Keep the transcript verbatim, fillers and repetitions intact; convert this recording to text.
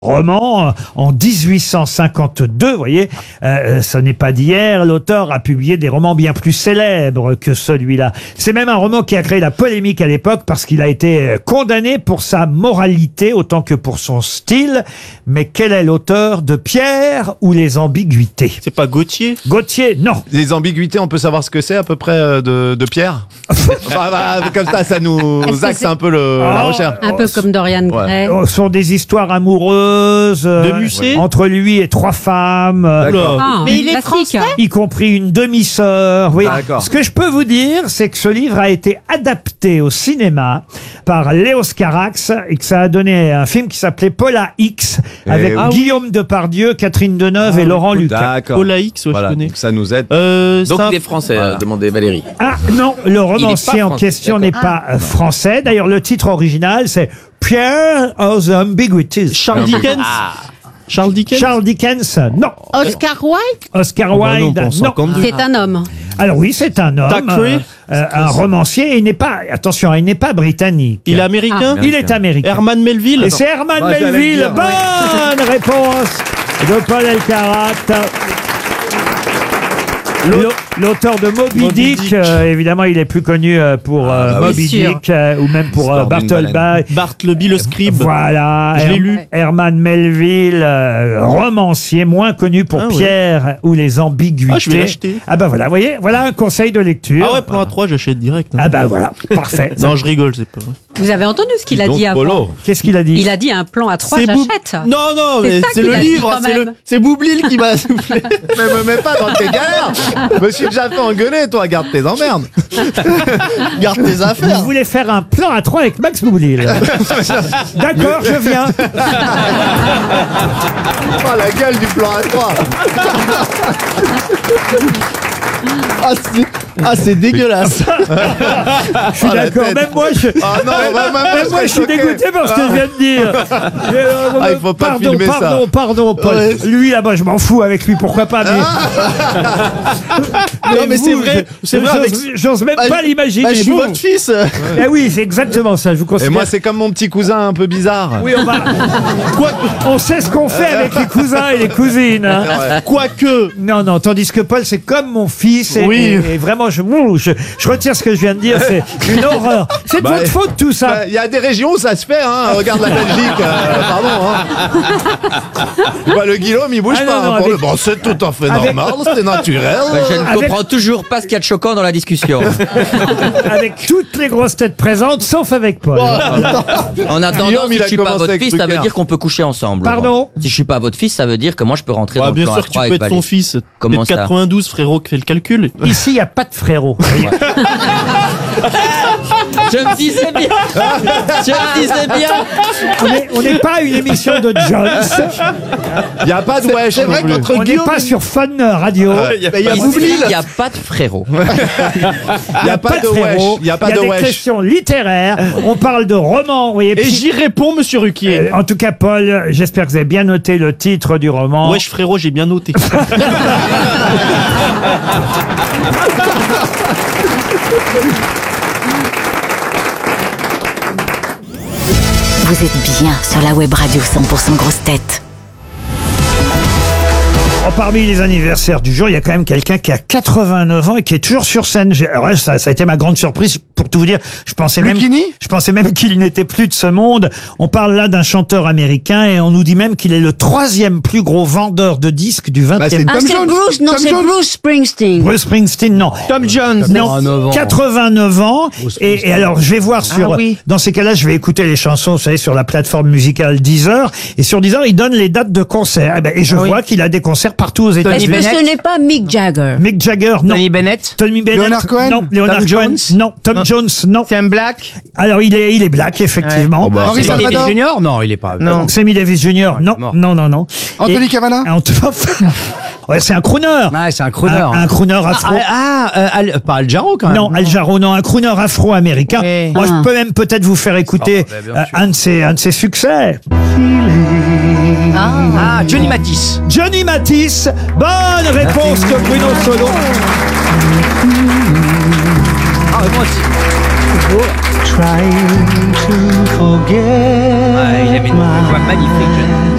roman en dix-huit cent cinquante-deux, vous voyez, euh, ce n'est pas d'hier, l'auteur a publié des romans bien plus célèbres que celui-là. C'est même un roman qui a créé la polémique à l'époque parce qu'il a été condamné pour sa moralité autant que pour son style. Mais quel est l'auteur de Pierre ou les ambiguïtés? C'est pas Gauthier? Gauthier, non. Les ambiguïtés, on peut savoir ce que c'est à peu près euh, de, de Pierre. Enfin, bah, comme ça, ça nous axe un peu le, la recherche. Un peu comme Dorian Gray. Ce sont des histoires amoureuses euh, De Musset entre lui et trois femmes, euh, Ah, Mais il est classique. français? y compris une demi-sœur. Oui. D'accord. Ce que je peux vous dire, c'est que ce livre a été adapté au cinéma par Léos Carax et que ça a donné un film qui s'appelait Paula X avec oui. Guillaume Depardieu, Catherine Deneuve et Laurent Lucas. D'accord. Paula X, ouais, Voilà, je connais. donc ça nous aide. Euh, Donc ça- il est français, Voilà. a demandé Valérie. Ah non, le romancier pas en français, question d'accord. n'est pas euh, français. D'ailleurs, le titre original, c'est Pierre of the Ambiguities. Charles Dickens. Charles Dickens. Charles Dickens, non. Oscar Wilde? Oscar Ah bah non, Wilde, pas en non. cinquante-deux. C'est un homme. Alors oui, c'est un homme, Thackeray. euh, euh, un romancier. Et il n'est pas, attention, il n'est pas britannique. Il est américain. Il est américain. Herman Melville. Et c'est Herman Moi, j'allais Melville. le dire, Bonne réponse de Paul Elkarat. L'au- L'auteur de Moby, Moby Dick, Dick. euh, évidemment, il est plus connu euh, pour euh, Ah, bah oui. Moby Sûr. Dick euh, ou même pour euh, Histoire d'une Bartleby. baleine. Bartleby le scribe. Voilà, Je l'ai Her- lu. Herman Melville, euh, romancier, moins connu pour Ah ouais. Pierre ou les ambiguïtés. Ah, je vais l'acheter. Ah bah voilà, vous voyez, voilà un conseil de lecture. Ah ouais, plan A trois, j'achète direct. hein. Ah bah voilà, parfait. Non, je rigole, c'est pas vrai. Vous avez entendu ce qu'il a Donc, dit avant? Polo. Qu'est-ce qu'il a dit? Il a dit un plan à trois, C'est Boub- j'achète. Non, non, C'est mais ça c'est qu'il le a dit livre, quand c'est même. le, c'est Boublil qui m'a soufflé. Mais me mets pas dans tes galères. Je me suis déjà fait engueuler, toi, garde tes emmerdes. Garde tes affaires. Vous voulez faire un plan à trois avec Max Boublil? D'accord, je viens. Oh, la gueule du plan à trois. Ah, c'est, ah, c'est dégueulasse. Je suis Oh, la d'accord. tête. Même moi, je, Ah non, même, même moi, même moi, je suis choqué. dégoûté par ce que je viens de dire. Euh, Ah, il faut pas pardon, filmer ça. pardon, pardon, Paul. Ouais. Lui, là-bas, je m'en fous avec lui, pourquoi pas. Mais, Non, mais c'est vous, vrai, je- c'est vrai. j'ose- avec- J'ose même Bah, pas l'imaginer. Bah, je suis Vous. votre fils. Eh oui, c'est exactement ça. Je vous Et considère. moi, c'est comme mon petit cousin un peu bizarre. Oui, on va. Quoi On sait ce qu'on fait avec les cousins et les cousines. hein. Quoique. Non, non. Tandis que Paul, c'est comme mon fils. Et, Oui. et- et vraiment, je, ouh, je, je retire ce que je viens de dire. C'est une horreur. C'est de Bah, votre faute tout ça. Bah, Il y a des régions où ça se fait, hein. Regarde la Belgique, euh, pardon. Hein. Bah, le Guillaume, il bouge Ah, pas. non, hein, non, pour avec- le... Bon, c'est tout à fait avec- normal, c'est naturel. Je ne Avec- comprends toujours pas ce qu'il y a de choquant dans la discussion. Avec toutes les grosses têtes présentes, sauf avec Paul. En attendant, Guillaume, si il je a suis pas commencé votre avec fils, ça veut Drucker. dire qu'on peut coucher ensemble. Pardon Laurent. Si je suis pas votre fils, ça veut dire que moi je peux rentrer Ah, dans le bien plan sûr à que tu trois peux avec être ton Valérie. fils. Comment T'es de ça quatre-vingt-douze, frérot, fais le calcul. Ici, il n'y a pas de frérot. Je me disais bien. Je me disais bien. On est- On n'est pas une émission de Jones. Il n'y a pas de wesh. c'est vrai non plus. qu'entre- On n'est Guillaume pas et- sur Fun Radio. Il y a Ici, Boublil. il n'y a pas de frérot. Il n'y a pas de wesh. frérot. Il n'y a pas de des wesh. questions littéraires. On parle de romans. Vous voyez, Et puis- j'y réponds, monsieur Ruquier. Euh, en tout cas, Paul, j'espère que vous avez bien noté le titre du roman. Wesh, frérot, j'ai bien noté. Vous êtes bien sur la web radio cent pour cent grosse tête. Oh, parmi les anniversaires du jour, il y a quand même quelqu'un qui a quatre-vingt-neuf ans et qui est toujours sur scène. J'ai- alors là, ça, ça a été ma grande surprise. Pour tout vous dire, je pensais même, Lucchini je pensais même qu'il n'était plus de ce monde. On parle là d'un chanteur américain et on nous dit même qu'il est le troisième plus gros vendeur de disques du Bah, c'est vingtième Ah, Tom c'est Jones. Bruce, non, Tom c'est Jones. Bruce Springsteen. Bruce Springsteen, non. Tom Jones. Non, quatre-vingt-neuf ans. Et, et alors, je vais voir sur. Ah oui. Dans ces cas-là, je vais écouter les chansons, vous savez, sur la plateforme musicale Deezer. Et sur Deezer, il donne les dates de concerts. Et, ben, et je vois qu'il a des concerts partout aux Est-ce États-Unis. que ce n'est pas Mick Jagger? Mick Jagger, non. Tony Bennett, Tommy Bennett, Leonard Cohen non. Leonard Tom Cohen, Jones non. Tom Non. Jones, non. Sam Black, Alors, il est, il est black, effectivement. Oh, bah, Henry c'est Davis Salvador. Junior. Non, il est pas. Non. Sammy Davis Junior, non. Mort. Non, non, non. Anthony Et- Cavana. Ant- Ouais, c'est un crooner. Ah, c'est un crooner. Un, un crooner afro. Ah, ah, euh, Al- pas Al Jarreau quand même. Non, Al Jarreau, non, un crooner afro-américain. Oui. Moi, Ah. je peux même peut-être vous faire écouter Oh, bah, bien euh, sûr. un de ses, un de ses succès. Ah, Johnny Matisse. Johnny Matisse. Bonne réponse de Bruno Solo. Ah, moi aussi. Ah, il avait une voix magnifique, Johnny.